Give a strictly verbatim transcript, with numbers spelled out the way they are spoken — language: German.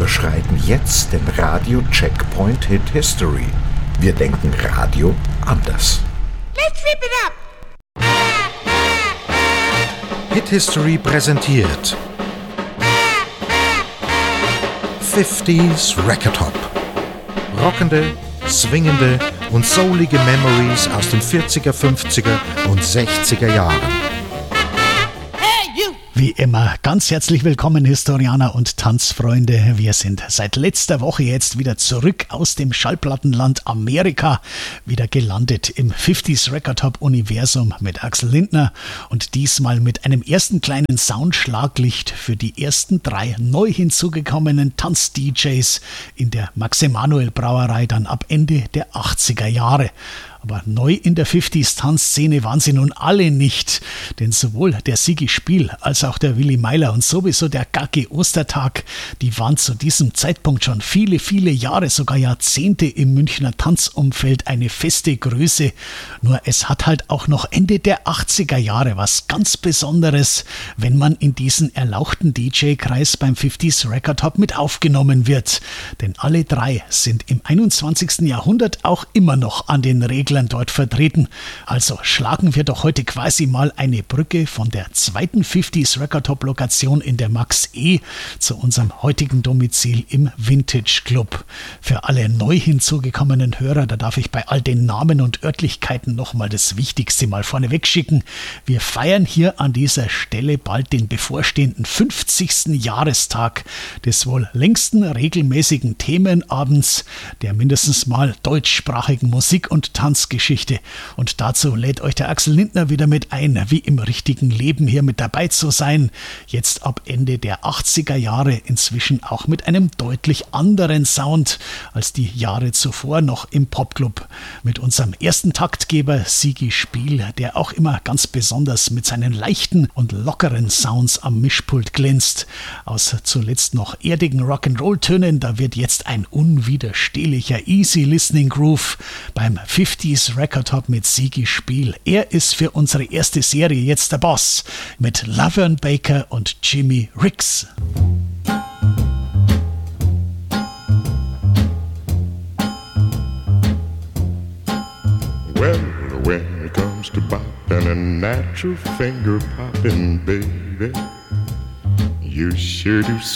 überschreiten jetzt den Radio-Checkpoint Hit History. Wir denken Radio anders. Let's flip it up! Hit History präsentiert fünfziger Record Hop. Rockende, swingende und soulige Memories aus den vierziger, fünfziger und sechziger Jahren. Wie immer, ganz herzlich willkommen Historianer und Tanzfreunde. Wir sind seit letzter Woche jetzt wieder zurück aus dem Schallplattenland Amerika, wieder gelandet im fünfziger Record Hop Universum mit Axel Lindner und diesmal mit einem ersten kleinen Soundschlaglicht für die ersten drei neu hinzugekommenen Tanz-D Js in der Max Emanuel Brauerei dann ab Ende der achtziger Jahre. Aber neu in der fünfziger-Tanzszene waren sie nun alle nicht, denn sowohl der Sigi Spiel als auch der Willi Meiler und sowieso der Gaggi Ostertag, die waren zu diesem Zeitpunkt schon viele, viele Jahre, sogar Jahrzehnte im Münchner Tanzumfeld eine feste Größe. Nur es hat halt auch noch Ende der achtziger Jahre was ganz Besonderes, wenn man in diesen erlauchten D J-Kreis beim fünfziger Record Hop mit aufgenommen wird. Denn alle drei sind im einundzwanzigsten Jahrhundert auch immer noch an den Reglern dort vertreten. Also schlagen wir doch heute quasi mal eine Brücke von der zweiten fünfziger Record Hop Lokation in der Max E zu unserem heutigen Domizil im Vintage Club. Für alle neu hinzugekommenen Hörer, da darf ich bei all den Namen und Örtlichkeiten nochmal das Wichtigste mal vorneweg schicken. Wir feiern hier an dieser Stelle bald den bevorstehenden fünfzigsten Jahrestag des wohl längsten regelmäßigen Themenabends der mindestens mal deutschsprachigen Musik- und Tanzgeschichte. Und dazu lädt euch der Axel Lindner wieder mit ein, wie im richtigen Leben hier mit dabei zu sein. Jetzt ab Ende der achtziger Jahre inzwischen auch mit einem deutlich anderen Sound als die Jahre zuvor noch im Popclub. Mit unserem ersten Taktgeber Sigi Spiel, der auch immer ganz besonders mit seinen leichten und lockeren Sounds am Mischpult glänzt. Aus zuletzt noch erdigen Rock'n'Roll-Tönen, da wird jetzt ein unwiderstehlicher Easy Listening Groove beim fünfziger Record Hop mit Sigi Spiel. Er ist für unsere erste Serie jetzt der Boss mit Laverne Baker und Jimmy Ricks. Well, when it comes to poppin' a natural finger poppin', baby, you sure do